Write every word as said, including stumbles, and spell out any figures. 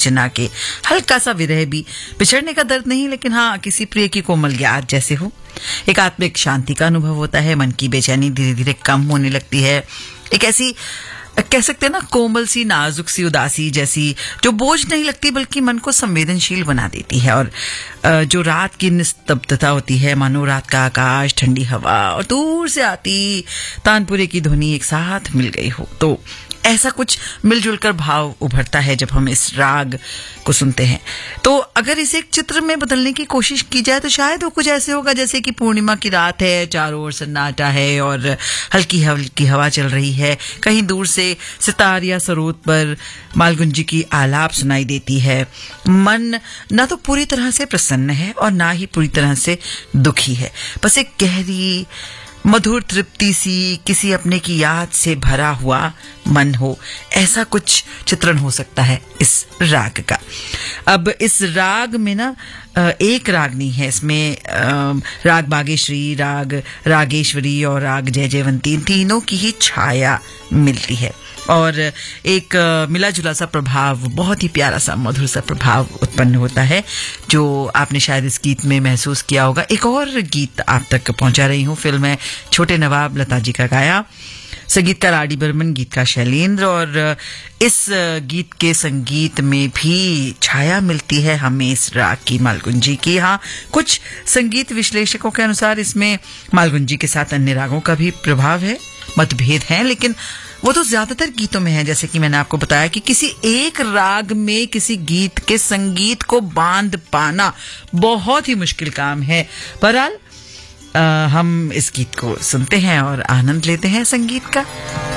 वंचना के, हल्का सा विरह भी, बिछड़ने का दर्द नहीं लेकिन हाँ किसी प्रिय की कोमल याद जैसे हो। एक आत्मिक शांति का अनुभव होता है, मन की बेचैनी धीरे धीरे कम होने लगती है। एक ऐसी कह सकते हैं ना कोमल सी नाजुक सी उदासी जैसी जो बोझ नहीं लगती बल्कि मन को संवेदनशील बना देती है। और जो रात की निस्तब्धता होती है, मानो रात का आकाश, ठंडी हवा और दूर से आती तानपुरे की ध्वनि एक साथ मिल गई हो, तो ऐसा कुछ मिलजुल कर भाव उभरता है जब हम इस राग को सुनते हैं। तो अगर इसे एक चित्र में बदलने की कोशिश की जाए तो शायद वो कुछ ऐसे होगा जैसे कि पूर्णिमा की रात है, चारों ओर सन्नाटा है और हल्की हल्की हवा चल रही है। कहीं दूर से सितार या सरोद पर मालगुंजी की आलाप सुनाई देती है। मन ना तो पूरी तरह से प्रसन्न है और ना ही पूरी तरह से दुखी है, बस एक गहरी मधुर तृप्ति सी, किसी अपने की याद से भरा हुआ मन हो, ऐसा कुछ चित्रण हो सकता है इस राग का। अब इस राग में ना एक रागनी है, इसमें राग बागेश्वरी, राग रागेश्वरी और राग जय जयवंती, तीनों की ही छाया मिलती है और एक मिला जुला सा प्रभाव, बहुत ही प्यारा सा मधुर सा प्रभाव उत्पन्न होता है जो आपने शायद इस गीत में महसूस किया होगा। एक और गीत आप तक पहुंचा रही हूँ, फिल्म है छोटे नवाब, लता जी का गाया, संगीतकार आर डी बर्मन, गीतकार शैलेंद्र। और इस गीत के संगीत में भी छाया मिलती है हमें इस राग की, मालगुंजी की। हाँ, कुछ संगीत विश्लेषकों के अनुसार इसमें मालगुंजी के साथ अन्य रागों का भी प्रभाव है, मतभेद है, लेकिन वो तो ज्यादातर गीतों में है। जैसे कि मैंने आपको बताया कि किसी एक राग में किसी गीत के संगीत को बांध पाना बहुत ही मुश्किल काम है। बहरहाल हम इस गीत को सुनते हैं और आनंद लेते हैं संगीत का।